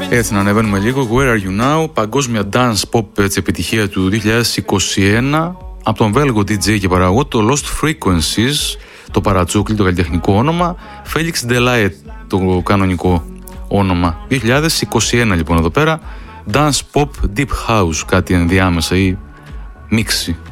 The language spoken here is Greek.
Έτσι να ανεβαίνουμε λίγο. Where Are You Now, παγκόσμια dance pop επιτυχία του 2021 από τον Βέλγο DJ και παραγωγό, το Lost Frequencies, το παρατσούκλι, το καλλιτεχνικό όνομα, Felix Delaet το κανονικό όνομα. 2021 λοιπόν εδώ πέρα, dance pop deep house, κάτι ενδιάμεσα ή μίξη.